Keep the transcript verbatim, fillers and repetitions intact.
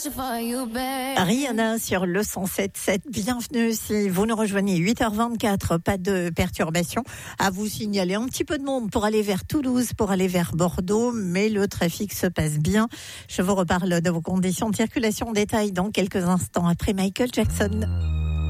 Rihanna sur le cent sept sept. Bienvenue si vous nous rejoignez. huit heures vingt-quatre, pas de perturbation. À vous signaler un petit peu de monde pour aller vers Toulouse, pour aller vers Bordeaux, mais le trafic se passe bien. Je vous reparle de vos conditions de circulation en détail dans quelques instants après Michael Jackson.